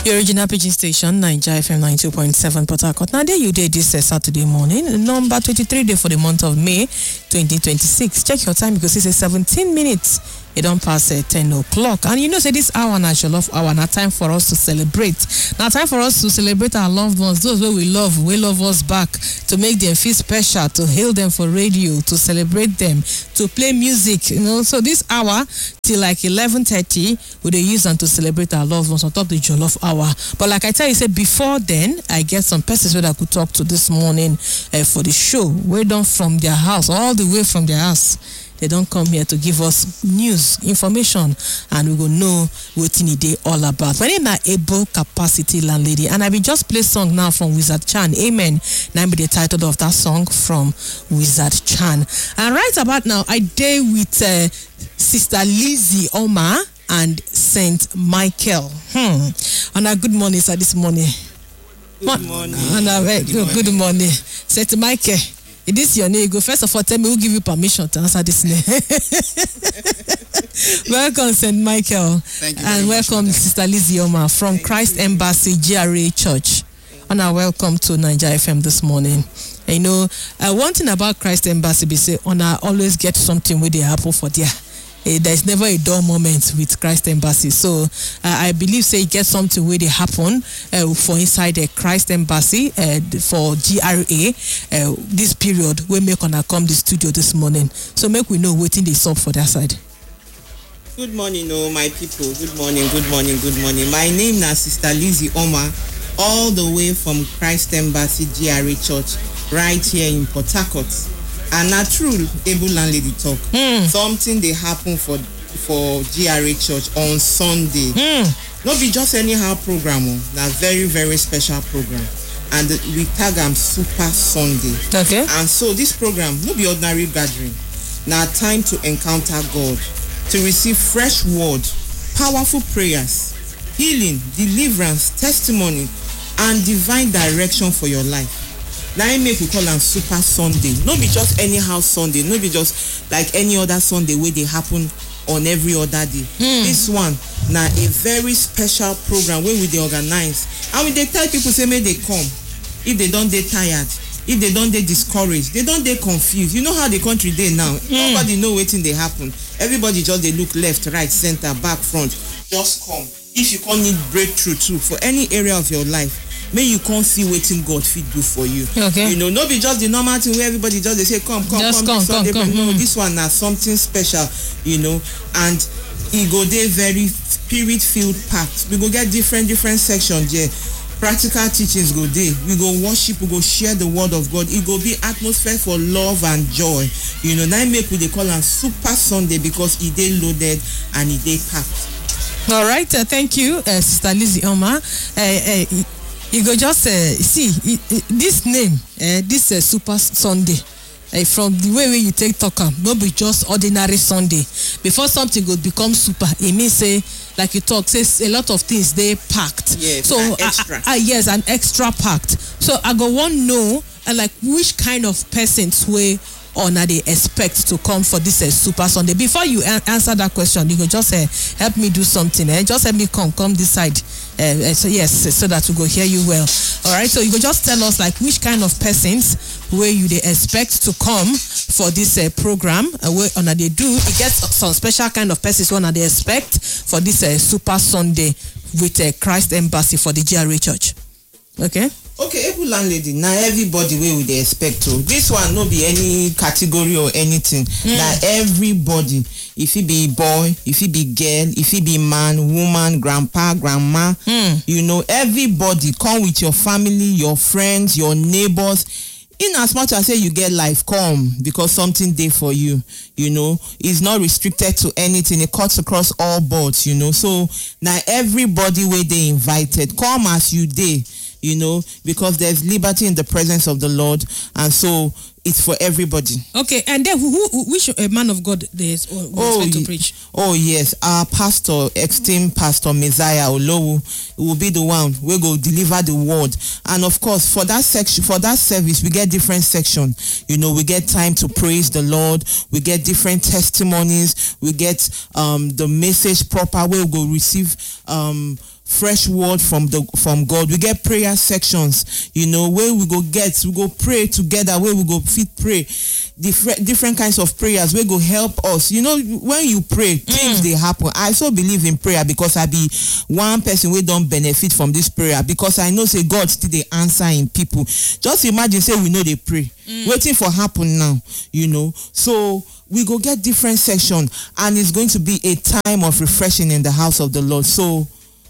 Your original pidgin station, Naija FM 92.7 Port Harcourt. Now, there you did this Saturday morning, number 23 day for the month of May 2026. Check your time because it's 17 minutes. It don't pass 10 o'clock. And you know, say this hour, na Jollof hour, now time for us to celebrate. Now time for us to celebrate our loved ones, those where we love us back, to make them feel special, to hail them for radio, to celebrate them, to play music, you know. So this hour, till like 11:30, we use them to celebrate our loved ones on top of the Jollof hour. But like I tell you, say before then, I get some persons that I could talk to this morning for the show. We're done from their house, all the way from their house. They don't come here to give us news, information, and we will know what it's all about. My name is Able Capacity Landlady, and I will just play song now from Wizard Chan. Amen. Now be the title of that song from Wizard Chan. And right about now, I day with Sister Lizzie Oma and Saint Michael. And a good morning, sir, this morning. Good morning. And good morning. Saint Michael. It is your name. Go first of all, tell me who give you permission to answer this name. Welcome, St. Michael. Thank you. And welcome, Sister Lizzie Oma from Christ Embassy GRA Church. And welcome to Naija FM this morning. And you know, one thing about Christ Embassy, we say, always get something where they happen for there. There's never a dull moment with Christ Embassy. So I believe say get something where they happen for inside the Christ Embassy for GRA this period we make on come the studio this morning. So make we know waiting they up for that side. Good morning, my people. Good morning. My name is Sister Lizzie Oma, all the way from Christ Embassy GRA Church, right here in Port Harcourt. And a true able landlady talk. Something they happen for GRA Church on Sunday. Not be just anyhow program. Now very, very special program. And we tag them Super Sunday. Okay. And so this program not be ordinary gathering. Now time to encounter God, to receive fresh word, powerful prayers, healing, deliverance, testimony, and divine direction for your life. Now I make we call them Super Sunday. Not be just anyhow Sunday. Not be just like any other Sunday where they happen on every other day. This one now a very special program where we they organize. And we they tell people say may they come. If they don't they tired, if they don't they discouraged, they don't they confused. You know how the country they now. Nobody know waiting they happen. Everybody just they look left, right, center, back, front. Just come. If you can't need breakthrough too for any area of your life. May you can't see waiting God fit do for you. Okay. You know, not be just the normal thing where everybody just they say come. No, this one now something special, you know, and it go there very spirit-filled packed. We go get different sections here. Practical teachings go there. We go worship, we go share the word of God. It go be atmosphere for love and joy. You know, now make we they call on Super Sunday because it they loaded and it they packed. All right, thank you, Sister Lizzie Oma. You go just see this name, this Super Sunday. From the way you take talk, not be just ordinary Sunday. Before something would become super, it means say like you talk, says a lot of things they packed. Yes, so extra. Yes, an extra packed. So I go want to know like which kind of persons way or now they expect to come for this Super Sunday. Before you answer that question, you can just help me do something. Just help me come this side. So yes, so that we go hear you well. All right. So you can just tell us like which kind of persons where you they expect to come for this program. Where on they do it gets some special kind of persons one they expect for this Super Sunday with Christ Embassy for the GRA Church. Okay. Okay, able landlady. Now everybody where we they expect to. This one no be any category or anything. Now everybody, if it be boy, if it be girl, if it be man, woman, grandpa, grandma, you know, everybody come with your family, your friends, your neighbors. In as much as say you get life, come because something there for you. You know, it's not restricted to anything. It cuts across all boards. You know, so now everybody where they invited, come as you did. You know, because there's liberty in the presence of the Lord. And so it's for everybody. Okay, and then which man of God is expect to preach? Oh yes, our pastor, esteemed Pastor Messiah Olowu, will be the one we go deliver the word. And of course, for that section, for that service, we get different section. You know, we get time to praise the Lord. We get different testimonies. We get the message proper where we go receive fresh word from God. We get prayer sections, you know, where we go pray together, where we go pray different kinds of prayers where go help us. You know, when you pray, things they happen. I so believe in prayer because I be one person we don't benefit from this prayer, because I know say God still they answer in people. Just imagine say we know they pray, waiting for happen now, you know. So we go get different section, and it's going to be a time of refreshing in the house of the Lord. So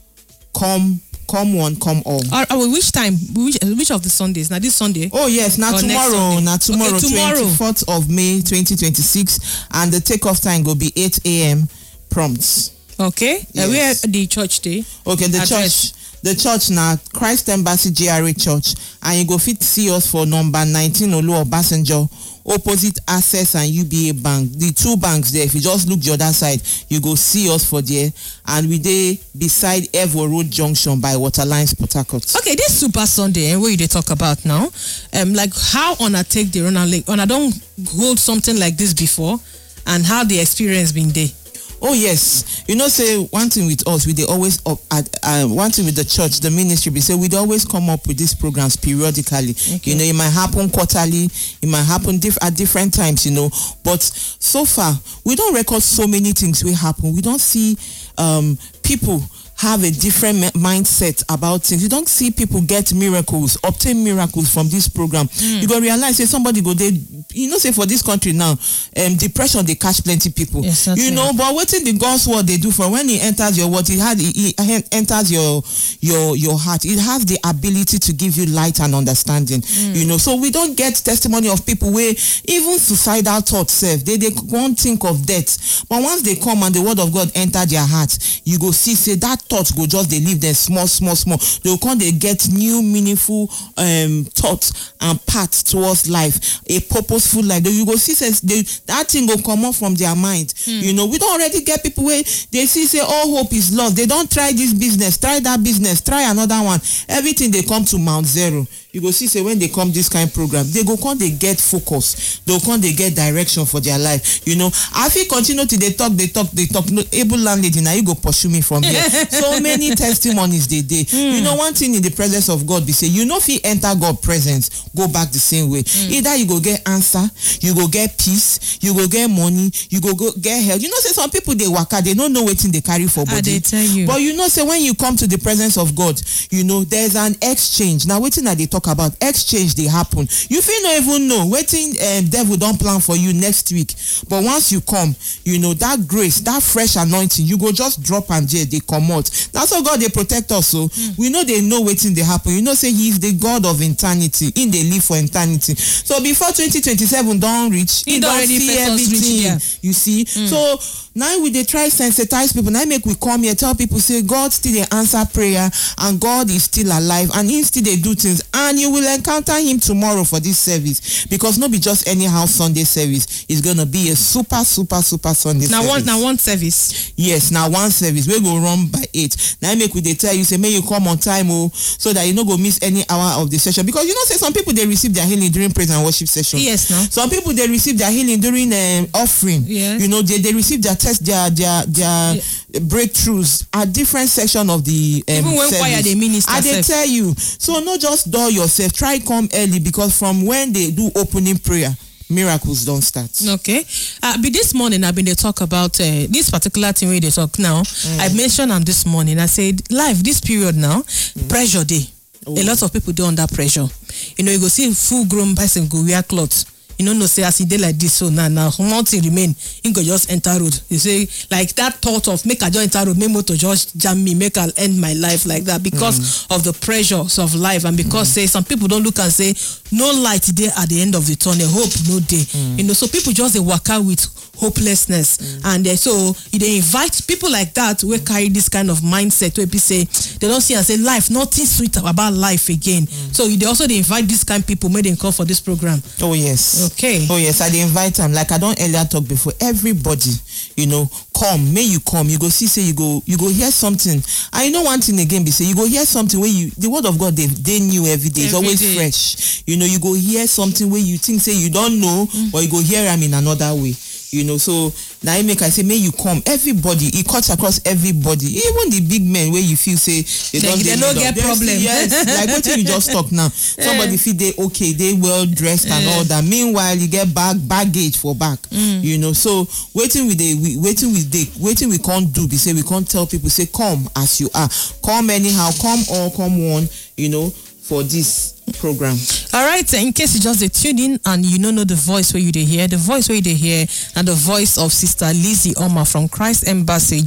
come one, come all. Which time? Which of the Sundays? Now this Sunday? Oh yes, now tomorrow. Now tomorrow, okay, tomorrow, 24th of May 2026, and the takeoff time will be 8 a.m. prompt. Okay. Yes. Where the church day? Okay, the address. church. The church now, Christ Embassy GRA Church, and you go fit see us for number 19 Olu Obasanjo, opposite Access and UBA Bank. The two banks there, if you just look the other side, you go see us for there. And we there beside Evo Road Junction by Waterlines, Port Harcourt. Okay, this Super Sunday, what they talk about now, like how Ona take the Ronald Lake. Ona don't hold something like this before, and how the experience been there. Oh yes, you know, say one thing with us, we they always up at one thing with the church, the ministry, we say we'd always come up with these programs periodically. Okay. You know, it might happen quarterly, it might happen at different times, you know. But so far, we don't record so many things will happen. We don't see people have a different mindset about things. You don't see people get miracles, obtain miracles from this program. You go realize, say somebody go there, you know, say for this country now, depression they catch plenty people. Yes, you know, but what in the God's word they do for when it enters your word, it enters your heart. It has the ability to give you light and understanding. You know, so we don't get testimony of people where even suicidal thoughts serve. They won't think of death. But once they come and the word of God enter their heart, you go see, say that thoughts go just they leave them small. They will come, they get new meaningful thoughts and paths towards life, a purposeful life. You go see says that thing will come up from their mind. You know, we don't already get people where they see say all hope is lost. They don't try this business, try that business, try another one. Everything they come to Mount Zero. You go see say when they come this kind of program, they go come, they get focus. They'll come, they get direction for their life. You know, I feel continue to they talk. No, able landlady, now you go pursue me from here. So many testimonies they did. You know, one thing in the presence of God, we say, you know, if you enter God's presence, go back the same way. Either you go get answer, you go get peace, you go get money, you go get health. You know, say some people they waka, they don't know what they carry for body. They tell you. But you know, say when you come to the presence of God, you know, there's an exchange. Now, waiting that they talk about exchange, they happen. You feel not even know waiting devil don't plan for you next week. But once you come, you know, that grace, that fresh anointing, you go just drop and they come out. That's how God they protect us. So we know they know waiting they happen. You know, say he is the God of eternity. In they live for eternity. So before 2027 don't reach, he don't see everything. You see? So now we they try sensitize people. Now make we come here, tell people say God still they answer prayer and God is still alive and he still they do things, and you will encounter him tomorrow for this service, because not be just anyhow Sunday service. It's gonna be a super Sunday service. Now one service. Yes, now one service. We go run by 8. Now make we they tell you say may you come on time, so that you no go miss any hour of the session, because you know say some people they receive their healing during praise and worship session. Yes, now some people they receive their healing during offering. Yes. You know, they receive their breakthroughs at different section of the even when service. choir they minister. I they tell you, so not just dull yourself, try come early, because from when they do opening prayer, miracles don't start. Okay. But this morning I've been they talk about this particular thing where they talk now. I mentioned them this morning. I said life this period now, pressure day. A lot of people do under pressure. You know, you go see full grown person go wear clothes. You know, no say as he did like this, so now mountain remain, he go just enter road. You say like that thought of make a just enter road, make motor just jam me, make I'll end my life like that because of the pressures of life, and because say some people don't look and say no light there at the end of the tunnel, hope no day. You know, so people just they work out with hopelessness. And so they invite people like that who carry this kind of mindset where people say they don't see and say life, nothing sweet about life again. So they invite this kind of people, may they call for this program. Oh yes. Okay. Oh yes, I invite them. Like I don't earlier talk before. Everybody, come. May you come. You go see, say you go hear something. I know one thing again. Be say you go hear something where the word of God they knew every day. It's always fresh. You go hear something where you think say you don't know, but you go hear them in another way. So now I say may you come. Everybody, it cuts across everybody, even the big men where you feel say they don't get problem. Yes, like what you just talk now. Somebody feel they okay, they well dressed and all that. Meanwhile, you get baggage for back. So waiting we can't do. We say we can't tell people say come as you are, come anyhow, come all, come one. For this program. All right, in case you just tuned in and you don't know the voice where you hear, the voice where you hear and the voice of Sister Lizzie Oma from Christ Embassy